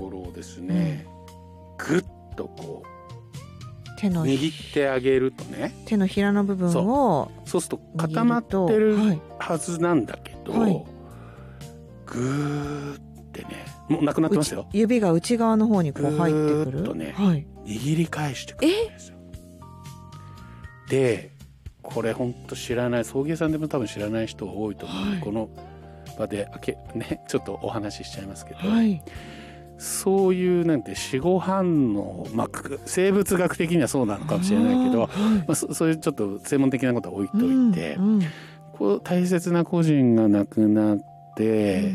ころをですね、ぐっとこう握ってあげるとね、 手のひらの部分をそうすると固まってるはずなんだけど、ぐーってね、もうなくなってますよ。 指が内側の方にこう入ってくる。 ぐーっとね、握り返してくるんですよ。で、これ本当知らない、送迎さんでも多分知らない人多いと思う、この場でね、ちょっとお話ししちゃいますけど、そういうなんて死後反応、生物学的にはそうなのかもしれないけど、そういうちょっと専門的なことは置いといて、こう大切な個人が亡くなって、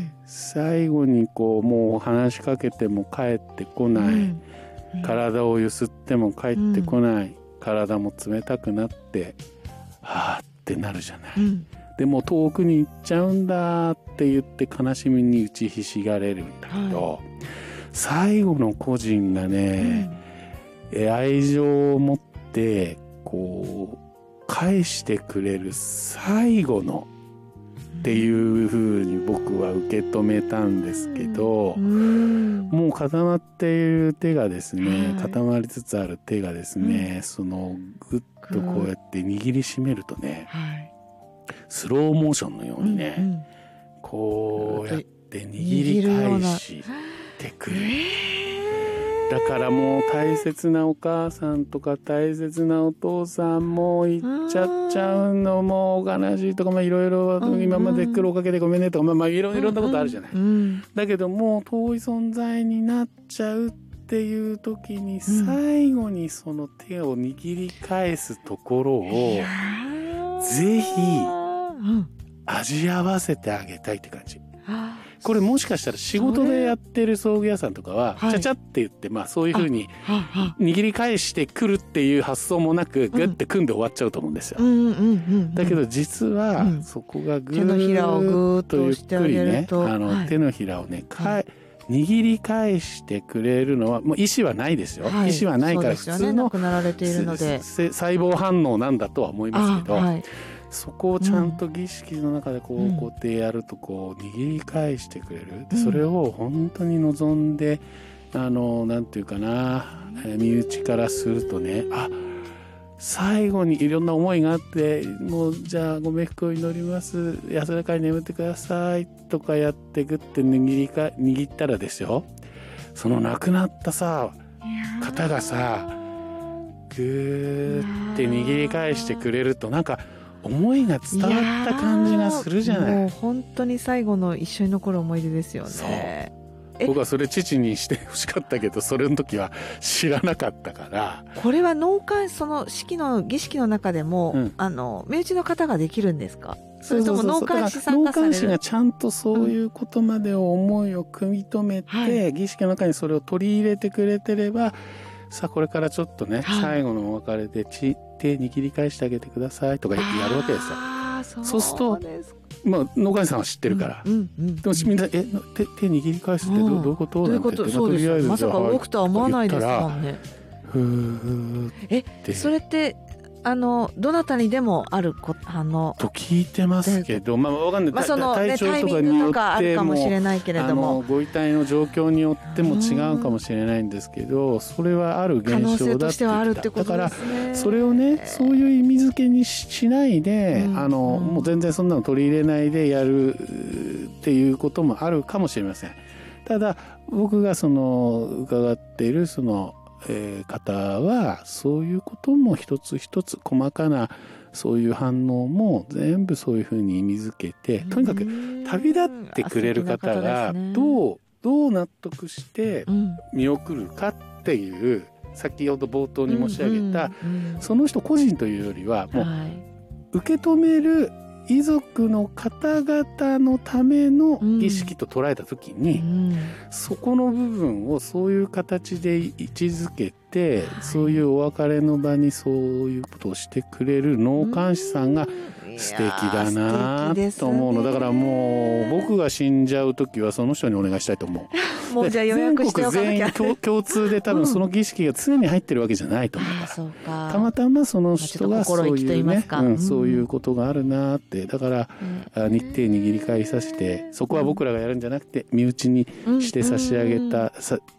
最後にこうもう話しかけても帰ってこない、体をゆすっても帰ってこない、体も冷たくなってはーってなるじゃない、でも遠くに行っちゃうんだって言って悲しみに打ちひしがれるんだけど、最後の個人がね、愛情を持ってこう返してくれる最後のっていう風に僕は受け止めたんですけど、もう固まっている手がですね、固まりつつある手がですね、そのぐっとこうやって握りしめるとね、スローモーションのようにね、こうやって握り返してくる。だからもう大切なお母さんとか大切なお父さんも行っちゃっちゃうのも悲しいとか、いろいろ今まで苦労かけてごめんねとか、いろんなことあるじゃない。だけどもう遠い存在になっちゃうっていう時に最後にその手を握り返すところをぜひ味合わせてあげたいって感じ。これもしかしたら仕事でやってる葬儀屋さんとかは、ちゃちゃって言って、そういうふうに握り返してくるっていう発想もなく、グッて組んで終わっちゃうと思うんですよ。だけど実は、そこがぐーっとゆっくりね、手のひらをね、握り返してくれるのは、もう意思はないですよ。意思はないから普通の細胞反応なんだとは思いますけど、そこをちゃんと儀式の中でこうやってやるとこう握り返してくれる。でそれを本当に望んで、なんていうかな、身内からするとね、最後にいろんな思いがあって、もうじゃあご冥福を祈ります。安らかに眠ってくださいとかやってグッて握ったらですよ。その亡くなった方がぐーって握り返してくれるとなんか思いが伝わった感じがするじゃない。 もう本当に最後の一緒に残る思い出ですよね。 僕はそれ父にしてほしかったけど、それの時は知らなかったから。 これはその儀式の中でも、身内の方ができるんですか？それとも納棺師さんがされる？納棺師がちゃんとそういうことまで思いを組み止めて、儀式の中にそれを取り入れてくれてれば、さあこれからちょっとね、最後のお別れで手握り返してあげてくださいとかやるわけですよ。そうすると納棺師さんは知ってるから、でもみんな手握り返すってどういうことなんて言って、 とりあえずまさか動くとは思わないですもんね。それってどなたにでもあると聞いてますけど、わかんない。体調とかによっても、 あるかもしれないけれども、 ご遺体の状況によっても違うかもしれないんですけど、それはある現象だって言ってた。可能性としてはあるってことですね。だから、それをね、そういう意味付けにしないで、もう全然そんなの取り入れないでやるっていうこともあるかもしれません。ただ、僕が伺っている方はそういうことも一つ一つ細かなそういう反応も全部そういうふうに意味づけて、とにかく旅立ってくれる方がどう納得して見送るかっていう、先ほど冒頭に申し上げたその人個人というよりはもう受け止める遺族の方々のための儀式と捉えたときに、そこの部分をそういう形で位置づけて、そういうお別れの場にそういうことをしてくれる納棺師さんが素敵だなと思うの。だからもう僕が死んじゃうときはその人にお願いしたいと思う。 もうじゃあ予約しておかなきゃ。 全国全員共通で多分その儀式が常に入ってるわけじゃないと思うから。たまたまその人がそういうね、そういうことがあるなって。だから日程握り返させて、そこは僕らがやるんじゃなくて身内にして差し上げた